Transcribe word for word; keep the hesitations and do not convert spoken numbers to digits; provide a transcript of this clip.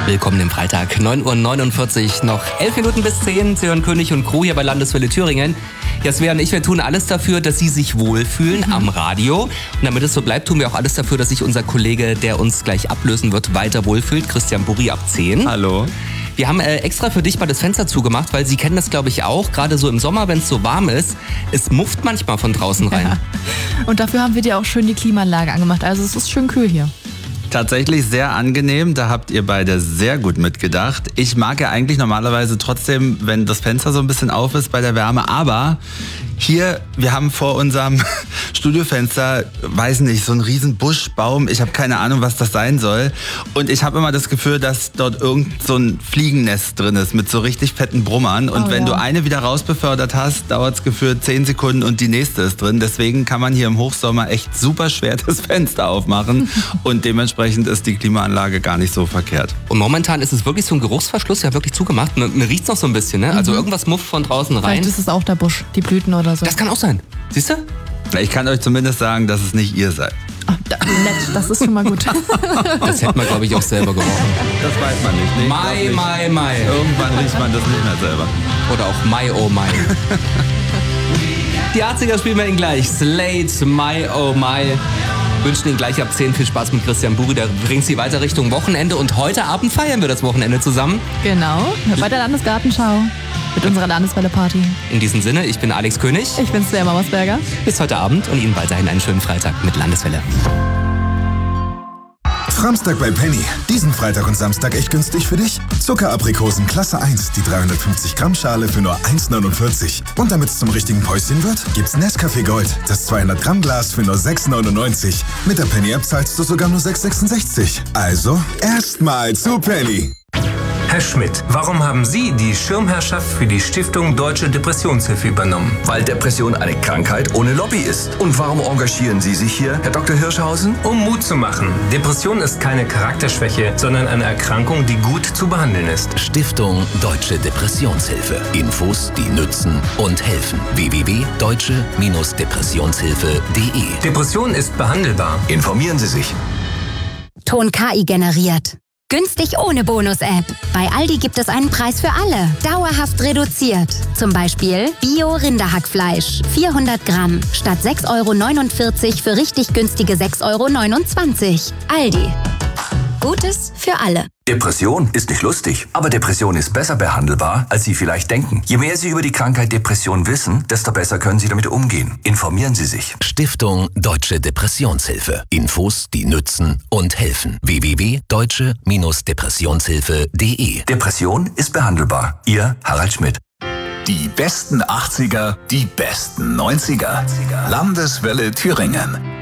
Willkommen im Freitag, neun Uhr neunundvierzig, noch elf Minuten bis zehn. Sie hören König und Crew hier bei Landeswelle Thüringen. Jaswea und ich, wir tun alles dafür, dass Sie sich wohlfühlen mhm. am Radio. Und damit es so bleibt, tun wir auch alles dafür, dass sich unser Kollege, der uns gleich ablösen wird, weiter wohlfühlt. Christian Burri ab zehn. Hallo. Wir haben äh, extra für dich mal das Fenster zugemacht, weil Sie kennen das, glaube ich, auch. Gerade so im Sommer, wenn es so warm ist, es mufft manchmal von draußen rein. Ja. Und dafür haben wir dir auch schön die Klimaanlage angemacht. Also es ist schön kühl hier. Tatsächlich sehr angenehm, da habt ihr beide sehr gut mitgedacht. Ich mag ja eigentlich normalerweise trotzdem, wenn das Fenster so ein bisschen auf ist bei der Wärme, aber hier, wir haben vor unserem Studiofenster, weiß nicht, so einen riesen Buschbaum. Ich habe keine Ahnung, was das sein soll. Und ich habe immer das Gefühl, dass dort irgend so ein Fliegennest drin ist mit so richtig fetten Brummern. Und oh, wenn ja. du eine wieder rausbefördert hast, dauert es gefühlt zehn Sekunden und die nächste ist drin. Deswegen kann man hier im Hochsommer echt super schwer das Fenster aufmachen. Und dementsprechend ist die Klimaanlage gar nicht so verkehrt. Und momentan ist es wirklich so ein Geruchsverschluss, ja wirklich zugemacht. Man, man riecht es noch so ein bisschen, ne? Also mhm. irgendwas mufft von draußen rein. Vielleicht ist es auch der Busch, die Blüten oder so. Das kann auch sein. Siehst du? Ich kann euch zumindest sagen, dass es nicht ihr seid. Oh, da, nett, das ist schon mal gut. Das hätte man, glaube ich, auch selber gerochen. Das weiß man nicht. Nee, Mai, nicht. Mai, Mai. Irgendwann riecht man das nicht mehr selber. Oder auch Mai, oh Mai. Die achtziger spielen wir Ihnen gleich. Slate, Mai, oh Mai. Wünschen Ihnen gleich ab zehn viel Spaß mit Christian Burri. Der bringt Sie weiter Richtung Wochenende. Und heute Abend feiern wir das Wochenende zusammen. Genau, bei der Landesgartenschau. Mit unserer Landeswelle-Party. In diesem Sinne, ich bin Alex König. Ich bin Svea Mauersberger. Bis heute Abend und Ihnen weiterhin einen schönen Freitag mit Landeswelle. Samstag bei Penny. Diesen Freitag und Samstag echt günstig für dich. Zuckeraprikosen Klasse eins, die dreihundertfünfzig Gramm Schale für nur eins neunundvierzig. Und damit es zum richtigen Päuschen wird, gibt's Nescafé Gold, das zweihundert Gramm Glas für nur sechs neunundneunzig. Mit der Penny-App zahlst du sogar nur sechs sechsundsechzig. Also, erstmal zu Penny. Herr Schmidt, warum haben Sie die Schirmherrschaft für die Stiftung Deutsche Depressionshilfe übernommen? Weil Depression eine Krankheit ohne Lobby ist. Und warum engagieren Sie sich hier, Herr Doktor Hirschhausen? Um Mut zu machen. Depression ist keine Charakterschwäche, sondern eine Erkrankung, die gut zu behandeln ist. Stiftung Deutsche Depressionshilfe. Infos, die nützen und helfen. w w w punkt deutsche Depressionshilfe punkt de. Depression ist behandelbar. Informieren Sie sich. Ton K I generiert. Günstig ohne Bonus-App. Bei Aldi gibt es einen Preis für alle. Dauerhaft reduziert. Zum Beispiel Bio-Rinderhackfleisch. vierhundert Gramm. Statt sechs Euro neunundvierzig für richtig günstige sechs Euro neunundzwanzig. Aldi. Gutes für alle. Depression ist nicht lustig, aber Depression ist besser behandelbar, als Sie vielleicht denken. Je mehr Sie über die Krankheit Depression wissen, desto besser können Sie damit umgehen. Informieren Sie sich. Stiftung Deutsche Depressionshilfe. Infos, die nützen und helfen. w w w punkt deutsche Depressionshilfe punkt de. Depression ist behandelbar. Ihr Harald Schmidt. Die besten achtziger, die besten neunziger. Landeswelle Thüringen.